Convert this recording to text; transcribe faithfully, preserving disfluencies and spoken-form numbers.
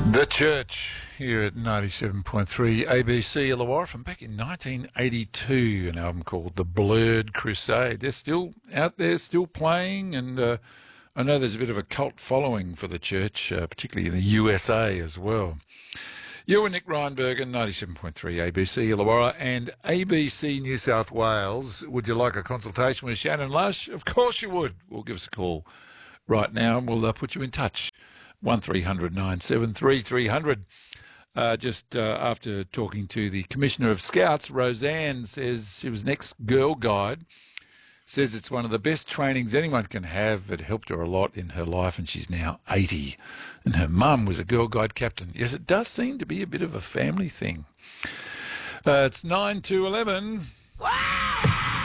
The Church here at ninety-seven point three A B C Illawarra from back in nineteen eighty-two, an album called The Blurred Crusade. They're still out there, still playing, and uh, I know there's a bit of a cult following for The Church, uh, particularly in the U S A as well. You and Nick Reinbergen, ninety-seven point three A B C Illawarra and A B C New South Wales. Would you like a consultation with Shannon Lush? Of course you would. Well, give us a call right now and we'll uh, put you in touch. one three hundred nine seven three three hundred. Uh, just uh, after talking to the Commissioner of Scouts, Roseanne says she was next Girl Guide. Says it's one of the best trainings anyone can have. It helped her a lot in her life, and she's now eighty. And her mum was a Girl Guide captain. Yes, it does seem to be a bit of a family thing. Uh, it's nine to eleven.